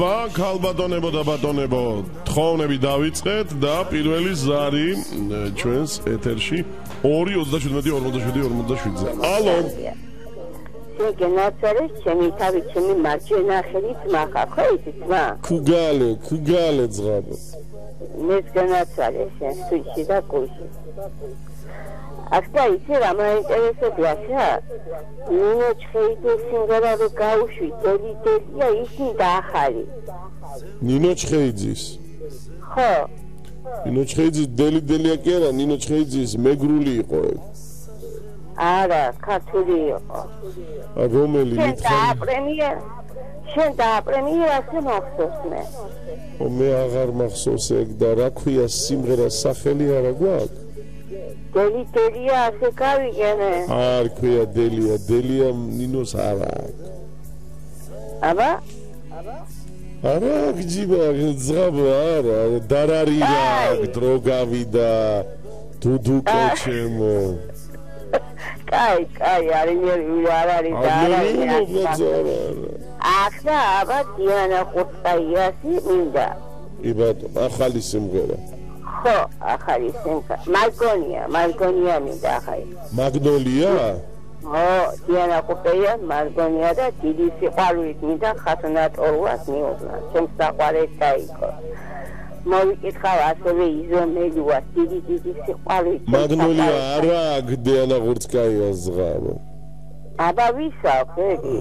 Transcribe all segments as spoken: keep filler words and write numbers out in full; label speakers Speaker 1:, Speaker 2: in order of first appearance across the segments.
Speaker 1: ქალბატონებო და ბატონებო, თხოვნები დავიწყეთ და პირველი ზარი ჩვენს ეთერში ორი ოცდაშვიდი ორმოცდაშვიდი ორმოცდაშვიდზე. ალო.
Speaker 2: შეგენაცვალე, ჩემი თავი, ჩემი მარჯვენა ხელით მახა, ხო იცით მა?
Speaker 1: ქუგალე, ქუგალე ძღაბო.
Speaker 2: მეც განაცვალე შენ სუჩი და კუში. ახლა იცი რა მაინტერესებია შა? ნინო ჩხეიძე სიმღერა რო გაუშვი, დელი დელია ისინი დაახარი.
Speaker 1: ნინო ჩხეიძის?
Speaker 2: ხო.
Speaker 1: ნინო ჩხეიძის დელი დელია კი არა, ნინო ჩხეიძის მეგრული იყო ეგ.
Speaker 2: არა, ქართული იყო.
Speaker 1: ა რომელი
Speaker 2: შენ დააპრემიერ? შენ დააპრემიერ ასე მახსოვს მე.
Speaker 1: ო მე აღარ მახსოვს ეგ და რა ქვია სიმღერას სახელი არა გვაქვს?
Speaker 2: დელი დელია ასე გავიგენე.
Speaker 1: არ ქვია დელია, დელია ნინოს არა აქვს.
Speaker 2: აბა?
Speaker 1: არა, გჯიბა, ძღაბო არა, დარარირა, დრო გავიდა, დუდუკო ჩემო.
Speaker 2: კაი, კაი, არინერი არ არის და არ არის. ახლა აბა დიანა ხუთაიასი მინდა.
Speaker 1: კი ბატონო, ახალი სიმღერა.
Speaker 2: ხო, ახალი სიმღერა. მარგონია, მარგონია მინდა ახალი.
Speaker 1: მაგნოლია?
Speaker 2: ო, დიანა ხუთაია, მარგონია და დიდი სიყვარულით მინდა ხათუნად ორვას მიუღლა. ჩემს საყვარელს დაიქო. მოვიკითხავ ასევე იზომელუა დიდი დიდი სიყვარულით.
Speaker 1: მაგნოლია არა დიანა ხურცკაიას ზღაბო.
Speaker 2: აბა ვისა ხეგი?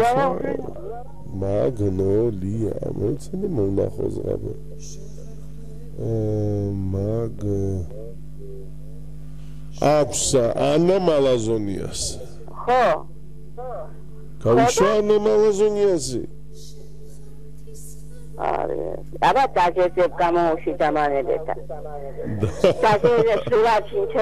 Speaker 1: მაგნოლია, მოიცანი მონახო ზღაბო. მაგ აფსა ანა მალაზონიას.
Speaker 2: ხო.
Speaker 1: გაუშვა ანა მალაზონიასი?
Speaker 2: არა, აბა დაჟეძებ გამოუშვი დამანებეთა. დაჟეძებ სულაც